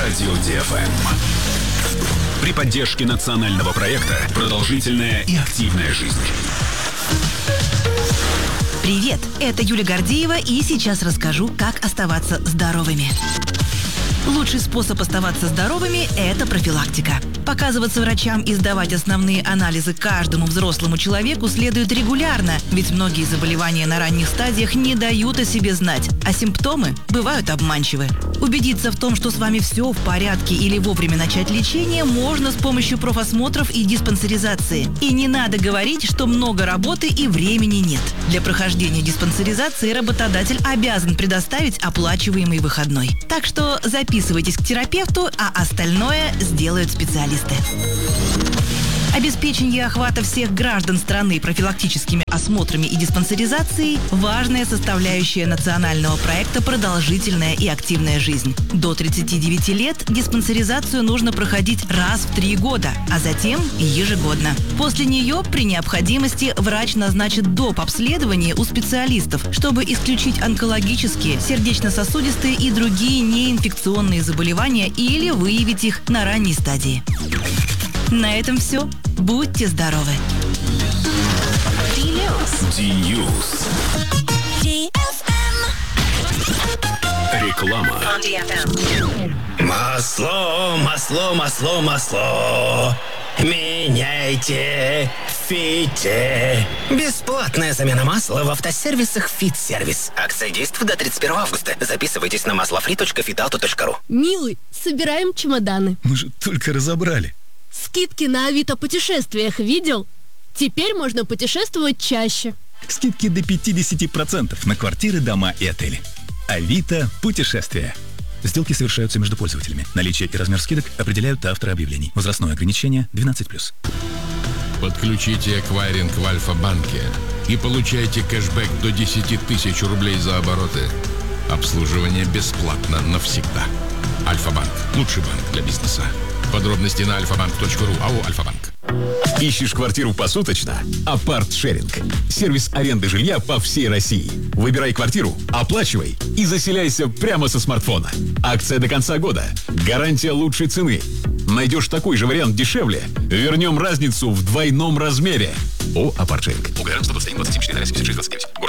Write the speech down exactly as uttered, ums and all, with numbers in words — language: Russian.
Радио ди эф эм. При поддержке национального проекта «Продолжительная и активная жизнь». Привет, это Юля Гордеева, и сейчас расскажу, как оставаться здоровыми. Лучший способ оставаться здоровыми – это профилактика. Показываться врачам и сдавать основные анализы каждому взрослому человеку следует регулярно, ведь многие заболевания на ранних стадиях не дают о себе знать, а симптомы бывают обманчивы. Убедиться в том, что с вами все в порядке или вовремя начать лечение, можно с помощью профосмотров и диспансеризации. И не надо говорить, что много работы и времени нет. Для прохождения диспансеризации работодатель обязан предоставить оплачиваемый выходной. Так что записывайтесь к терапевту, а остальное сделают специалисты. Обеспечение охвата всех граждан страны профилактическими осмотрами и диспансеризацией – важная составляющая национального проекта «Продолжительная и активная жизнь». До тридцати девяти лет диспансеризацию нужно проходить раз в три года, а затем ежегодно. После нее, при необходимости, врач назначит доп. Обследование у специалистов, чтобы исключить онкологические, сердечно-сосудистые и другие неинфекционные заболевания или выявить их на ранней стадии. На этом все. Будьте здоровы. Ди-Ньюс. Реклама. Масло, масло, масло, масло. Меняйте, фите. Бесплатная замена масла в автосервисах «Фит-сервис». Акция действует до тридцать первого августа. Записывайтесь на маслофри точка фитауто точка ру. Милый, собираем чемоданы. Мы же только разобрали. Скидки на Авито путешествиях видел? Теперь можно путешествовать чаще. Скидки до пятьдесят процентов на квартиры, дома и отели. Авито путешествия. Сделки совершаются между пользователями. Наличие и размер скидок определяют авторы объявлений. Возрастное ограничение двенадцать плюс. Подключите эквайринг в Альфа-банке и получайте кэшбэк до десять тысяч рублей за обороты. Обслуживание бесплатно навсегда. Альфа-банк. Лучший банк для бизнеса. Подробности на альфа банк точка ру. АО «Альфа-банк». Ищешь квартиру посуточно? Апарт-шеринг. Сервис аренды жилья по всей России. Выбирай квартиру, оплачивай и заселяйся прямо со смартфона. Акция до конца года. Гарантия лучшей цены. Найдешь такой же вариант дешевле? Вернем разницу в двойном размере. О, Апарт-шеринг. УГР сто двадцать один двадцать семь четыре восемьдесят шесть двадцать девять.